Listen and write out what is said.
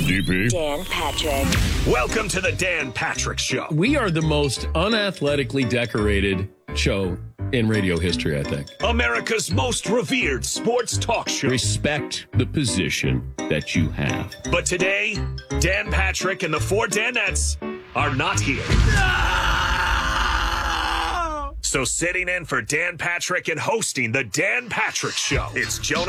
DP. Dan Patrick. Welcome to the Dan Patrick Show. We are the most unathletically decorated show in radio history, I think. America's most revered sports talk show. Respect the position that you have. But today, Dan Patrick and the four Danettes are not here. So sitting in for Dan Patrick and hosting the Dan Patrick Show, it's Jonah